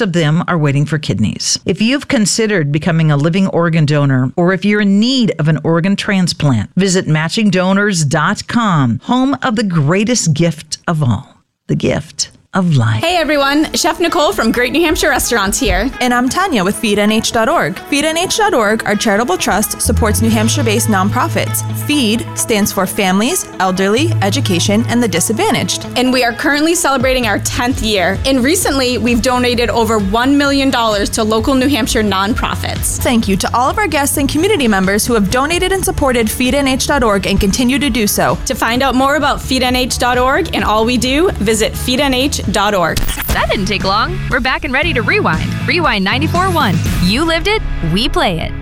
most of them are waiting for kidneys. If you've considered becoming a living organ donor, or if you're in need of an organ transplant, visit matchingdonors.com, home of the greatest gift of all, the gift of life. Hey everyone, Chef Nicole from Great New Hampshire Restaurants here. And I'm Tanya with FeedNH.org. FeedNH.org, our charitable trust, supports New Hampshire-based nonprofits. FEED stands for Families, Elderly, Education, and the Disadvantaged. And we are currently celebrating our 10th year. And recently, we've donated over $1 million to local New Hampshire nonprofits. Thank you to all of our guests and community members who have donated and supported FeedNH.org and continue to do so. To find out more about FeedNH.org and all we do, visit FeedNH.org. That didn't take long. We're back and ready to rewind. Rewind 94.1. You lived it, we play it.